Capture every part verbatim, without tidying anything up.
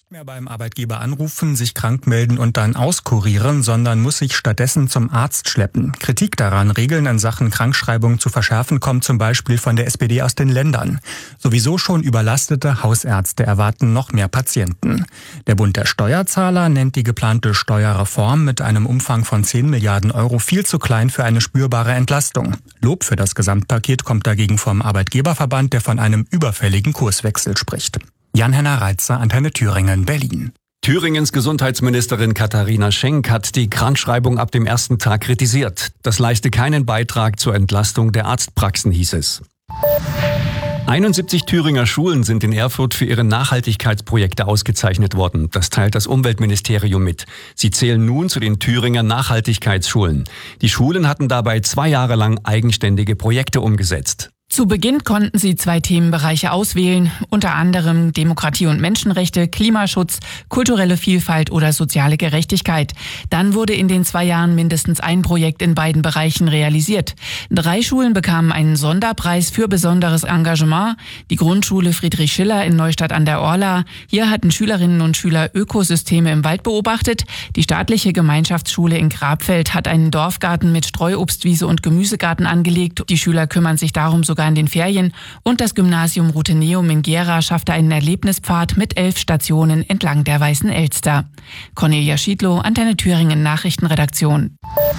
Nicht mehr beim Arbeitgeber anrufen, sich krank melden und dann auskurieren, sondern muss sich stattdessen zum Arzt schleppen. Kritik daran, Regeln in Sachen Krankschreibung zu verschärfen, kommt zum Beispiel von der S P D aus den Ländern. Sowieso schon überlastete Hausärzte erwarten noch mehr Patienten. Der Bund der Steuerzahler nennt die geplante Steuerreform mit einem Umfang von zehn Milliarden Euro viel zu klein für eine spürbare Entlastung. Lob für das Gesamtpaket kommt dagegen vom Arbeitgeberverband, der von einem überfälligen Kurswechsel spricht. Jan-Henner Reitzer, Antenne Thüringen, Berlin. Thüringens Gesundheitsministerin Katharina Schenk hat die Krankschreibung ab dem ersten Tag kritisiert. Das leiste keinen Beitrag zur Entlastung der Arztpraxen, hieß es. einundsiebzig Thüringer Schulen sind in Erfurt für ihre Nachhaltigkeitsprojekte ausgezeichnet worden. Das teilt das Umweltministerium mit. Sie zählen nun zu den Thüringer Nachhaltigkeitsschulen. Die Schulen hatten dabei zwei Jahre lang eigenständige Projekte umgesetzt. Zu Beginn konnten sie zwei Themenbereiche auswählen, unter anderem Demokratie und Menschenrechte, Klimaschutz, kulturelle Vielfalt oder soziale Gerechtigkeit. Dann wurde in den zwei Jahren mindestens ein Projekt in beiden Bereichen realisiert. Drei Schulen bekamen einen Sonderpreis für besonderes Engagement. Die Grundschule Friedrich Schiller in Neustadt an der Orla. Hier hatten Schülerinnen und Schüler Ökosysteme im Wald beobachtet. Die staatliche Gemeinschaftsschule in Grabfeld hat einen Dorfgarten mit Streuobstwiese und Gemüsegarten angelegt. Die Schüler kümmern sich darum sogar in den Ferien, und das Gymnasium Rutheneum in Gera schaffte einen Erlebnispfad mit elf Stationen entlang der Weißen Elster. Cornelia Schiedlow, Antenne Thüringen Nachrichtenredaktion.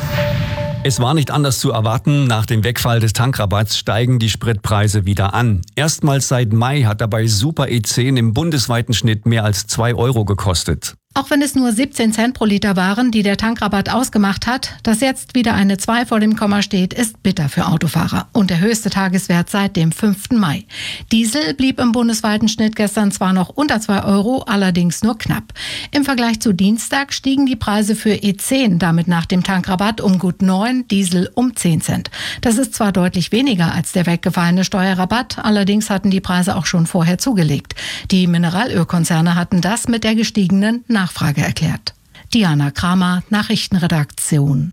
Es war nicht anders zu erwarten. Nach dem Wegfall des Tankrabatts steigen die Spritpreise wieder an. Erstmals seit Mai hat dabei Super E zehn im bundesweiten Schnitt mehr als zwei Euro gekostet. Auch wenn es nur siebzehn Cent pro Liter waren, die der Tankrabatt ausgemacht hat, dass jetzt wieder eine zwei vor dem Komma steht, ist bitter für Autofahrer. Und der höchste Tageswert seit dem fünften Mai. Diesel blieb im bundesweiten Schnitt gestern zwar noch unter zwei Euro, allerdings nur knapp. Im Vergleich zu Dienstag stiegen die Preise für E zehn damit nach dem Tankrabatt um gut neun, Diesel um zehn Cent. Das ist zwar deutlich weniger als der weggefallene Steuerrabatt, allerdings hatten die Preise auch schon vorher zugelegt. Die Mineralölkonzerne hatten das mit der gestiegenen Nachfrage erklärt. Diana Kramer, Nachrichtenredaktion.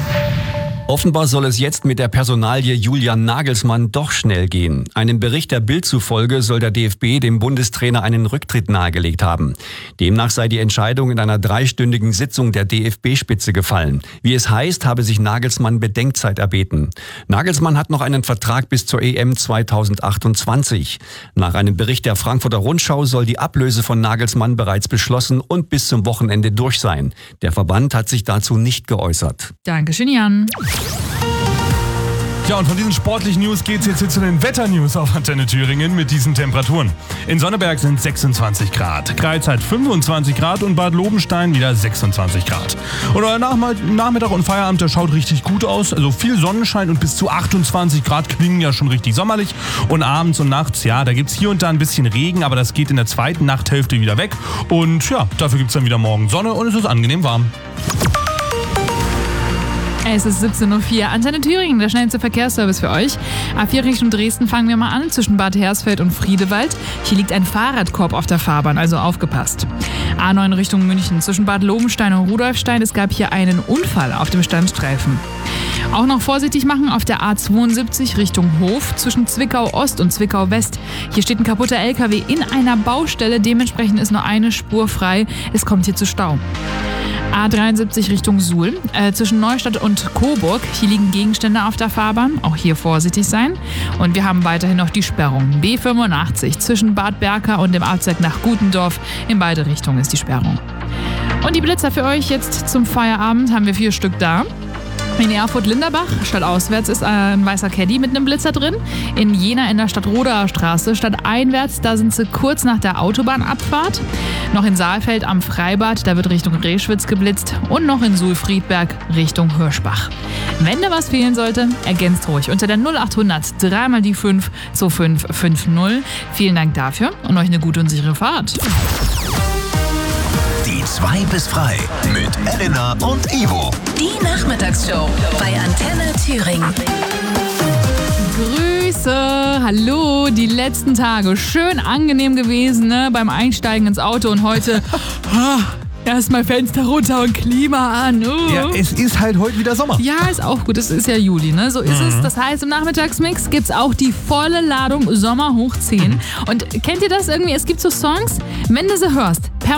Offenbar soll es jetzt mit der Personalie Julian Nagelsmann doch schnell gehen. Einem Bericht der Bild zufolge soll der D F B dem Bundestrainer einen Rücktritt nahegelegt haben. Demnach sei die Entscheidung in einer dreistündigen Sitzung der D F B-Spitze gefallen. Wie es heißt, habe sich Nagelsmann Bedenkzeit erbeten. Nagelsmann hat noch einen Vertrag bis zur E M zweitausendachtundzwanzig. Nach einem Bericht der Frankfurter Rundschau soll die Ablöse von Nagelsmann bereits beschlossen und bis zum Wochenende durch sein. Der Verband hat sich dazu nicht geäußert. Dankeschön, Jan. Ja, und von diesen sportlichen News geht's jetzt hier zu den Wetternews auf Antenne Thüringen mit diesen Temperaturen. In Sonneberg sind sechsundzwanzig Grad, Greiz hat fünfundzwanzig Grad und Bad Lobenstein wieder sechsundzwanzig Grad. Und euer Nachmittag und Feierabend, der schaut richtig gut aus. Also viel Sonnenschein und bis zu achtundzwanzig Grad klingen ja schon richtig sommerlich. Und abends und nachts, ja, da gibt's hier und da ein bisschen Regen, aber das geht in der zweiten Nachthälfte wieder weg. Und ja, dafür gibt's dann wieder morgen Sonne und es ist angenehm warm. Es ist siebzehn Uhr vier. Antenne Thüringen, der schnellste Verkehrsservice für euch. A vier Richtung Dresden fangen wir mal an, zwischen Bad Hersfeld und Friedewald. Hier liegt ein Fahrradkorb auf der Fahrbahn, also aufgepasst. A neun Richtung München, zwischen Bad Lobenstein und Rudolfstein. Es gab hier einen Unfall auf dem Standstreifen. Auch noch vorsichtig machen auf der A zweiundsiebzig Richtung Hof, zwischen Zwickau Ost und Zwickau West. Hier steht ein kaputter L K W in einer Baustelle, dementsprechend ist nur eine Spur frei. Es kommt hier zu Stau. A dreiundsiebzig Richtung Suhl, äh, zwischen Neustadt und Coburg. Hier liegen Gegenstände auf der Fahrbahn, auch hier vorsichtig sein. Und wir haben weiterhin noch die Sperrung. B fünfundachtzig zwischen Bad Berka und dem Abzweig nach Gutendorf. In beide Richtungen ist die Sperrung. Und die Blitzer für euch jetzt zum Feierabend haben wir vier Stück da. In Erfurt-Linderbach, stadtauswärts, ist ein weißer Caddy mit einem Blitzer drin. In Jena in der Stadtrodaer Straße, stadteinwärts, da sind sie kurz nach der Autobahnabfahrt. Noch in Saalfeld am Freibad, da wird Richtung Reschwitz geblitzt. Und noch in Suhl-Friedberg Richtung Hirschbach. Wenn da was fehlen sollte, ergänzt ruhig unter der null achthundert drei mal die fünf zwei fünf fünf null. Vielen Dank dafür und euch eine gute und sichere Fahrt. Die zwei bis frei mit Elena und Ivo. Die Nachmittagsshow bei Antenne Thüringen. Grüße, hallo, die letzten Tage schön angenehm gewesen, ne, beim Einsteigen ins Auto und heute erstmal Fenster runter und Klima an. Uh. Ja, es ist halt heute wieder Sommer. Ja, ist auch gut. Es ist ja Juli, ne? So ist mhm. es. Das heißt, im Nachmittagsmix gibt's auch die volle Ladung Sommer hoch zehn. Mhm. Und kennt ihr das irgendwie? Es gibt so Songs, wenn du sie hörst,